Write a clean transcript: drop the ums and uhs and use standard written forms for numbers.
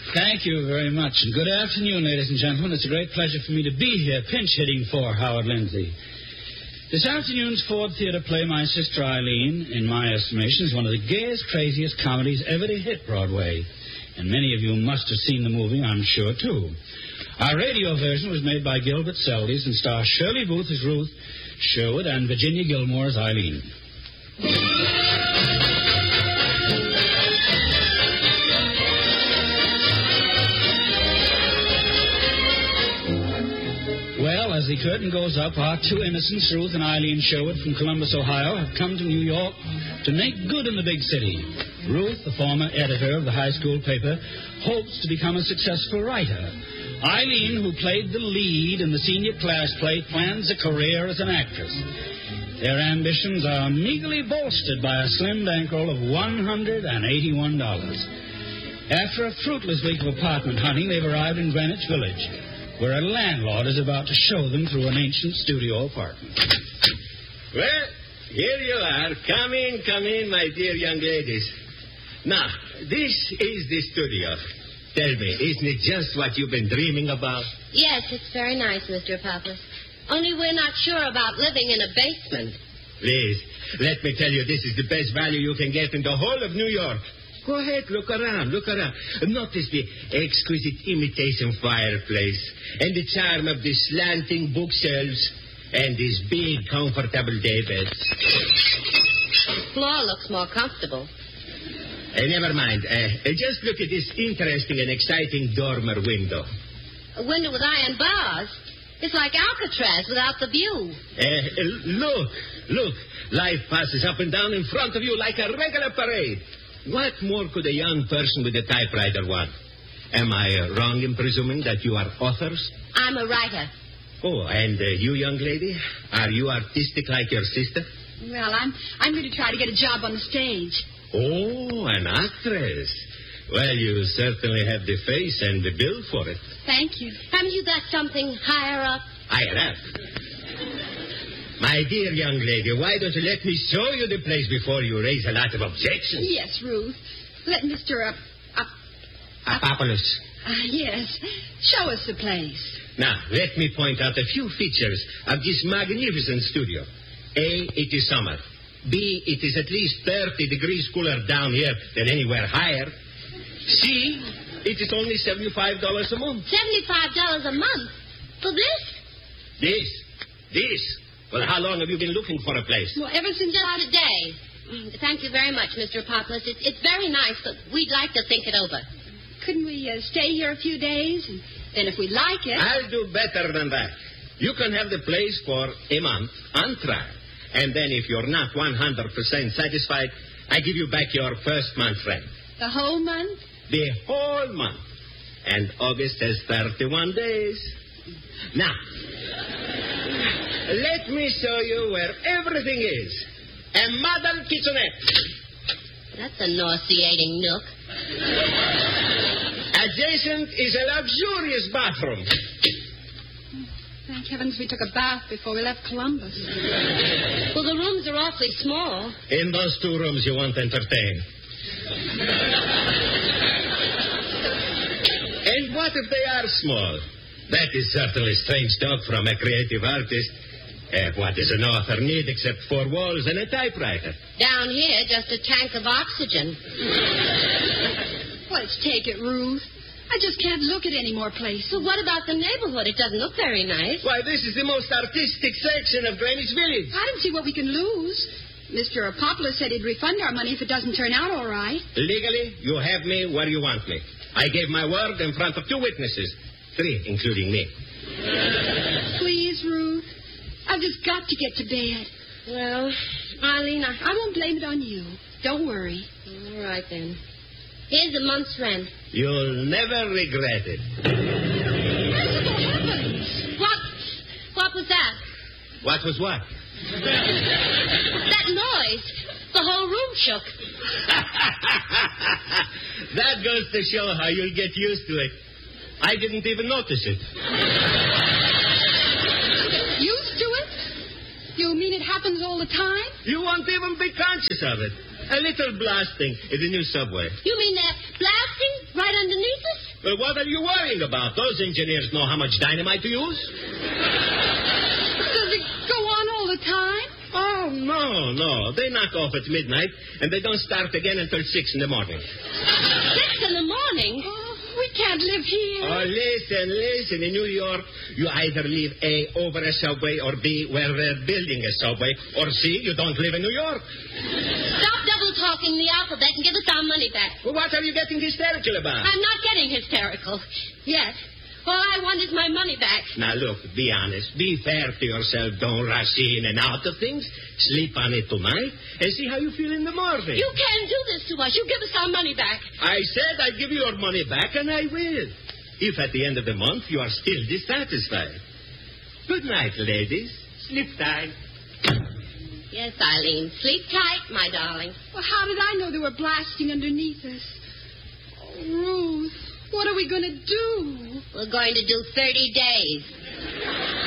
Thank you very much. And good afternoon, ladies and gentlemen. It's a great pleasure for me to be here, pinch hitting for Howard Lindsay. This afternoon's Ford Theater play, My Sister Eileen, in my estimation, is one of the gayest, craziest comedies ever to hit Broadway. And many of you must have seen the movie, I'm sure, too. Our radio version was made by Gilbert Seldes and stars Shirley Booth as Ruth, Sherwood, and Virginia Gilmore as Eileen. Well, as the curtain goes up, our two innocents, Ruth and Eileen Sherwood from Columbus, Ohio, have come to New York to make good in the big city. Ruth, the former editor of the high school paper, hopes to become a successful writer. Eileen, who played the lead in the senior class play, plans a career as an actress. Their ambitions are meagerly bolstered by a slim bankroll of $181. After a fruitless week of apartment hunting, they've arrived in Greenwich Village, where a landlord is about to show them through an ancient studio apartment. Well, here you are. Come in, my dear young ladies. Now, this is the studio. Tell me, isn't it just what you've been dreaming about? Yes, it's very nice, Mr. Pappas. Only we're not sure about living in a basement. Please, let me tell you, this is the best value you can get in the whole of New York. Go ahead, look around. Notice the exquisite imitation fireplace and the charm of the slanting bookshelves and these big, comfortable daybeds. The floor looks more comfortable. Never mind. Just look at this interesting and exciting dormer window. A window with iron bars. It's like Alcatraz without the view. Look. Life passes up and down in front of you like a regular parade. What more could a young person with a typewriter want? Am I wrong in presuming that you are authors? I'm a writer. Oh, and you, young lady, are you artistic like your sister? Well, I'm going to try to get a job on the stage. Oh, an actress. Well, you certainly have the face and the build for it. Thank you. Haven't you got something higher up? Higher up? My dear young lady, why don't you let me show you the place before you raise a lot of objections? Yes, Ruth. Let Mr. Apopoulos. Yes. Show us the place. Now, let me point out a few features of this magnificent studio. A, it is summer. B, it is at least 30 degrees cooler down here than anywhere higher. C, it is only $75 a month. $75 a month? For this? This. Well, how long have you been looking for a place? Well, ever since just today. Thank you very much, Mr. Poplis. It's very nice, but we'd like to think it over. Couldn't we stay here a few days? And then if we like it... I'll do better than that. You can have the place for a month on trial. And then if you're not 100% satisfied, I give you back your first month's rent. The whole month? The whole month. And August has 31 days. Now, let me show you where everything is. A model kitchenette. That's a nauseating nook. Adjacent is a luxurious bathroom. Thank heavens we took a bath before we left Columbus. Well, the rooms are awfully small. In those 2 rooms you won't entertain. And what if they are small? That is certainly strange talk from a creative artist. What does an author need except 4 walls and a typewriter? Down here, just a tank of oxygen. Let's take it, Ruth. I just can't look at any more places. Well, what about the neighborhood? It doesn't look very nice. Why, this is the most artistic section of Greenwich Village. I don't see what we can lose. Mr. Apopoulos said he'd refund our money if it doesn't turn out all right. Legally, you have me where you want me. I gave my word in front of 2 witnesses. 3, including me. Please, Ruth. I've just got to get to bed. Well, Eileen, I won't blame it on you. Don't worry. All right, then. Here's a month's rent. You'll never regret it. Merciful heavens! What was that? What was what? That noise. The whole room shook. That goes to show how you'll get used to it. I didn't even notice it. Used to it? You mean it happens all the time? You won't even be conscious of it. A little blasting in the new subway. You mean they're blasting right underneath us? What are you worrying about? Those engineers know how much dynamite to use. Does it go on all the time? Oh, no. They knock off at midnight, and they don't start again until 6 in the morning. 6 in the morning? Oh, we can't live here. Oh, listen. In New York, you either live A, over a subway, or B, where they're building a subway, or C, you don't live in New York. Stop double-talking the alphabet and give us our money back. Well, what are you getting hysterical about? I'm not getting hysterical. Yes. All I want is my money back. Now, look, be honest. Be fair to yourself. Don't rush in and out of things. Sleep on it tonight and see how you feel in the morning. You can't do this to us. You give us our money back. I said I'd give you your money back, and I will. If at the end of the month you are still dissatisfied. Good night, ladies. Sleep tight. Yes, Eileen. Sleep tight, my darling. Well, how did I know they were blasting underneath us? Oh, Ruth, what are we going to do? We're going to do 30 days.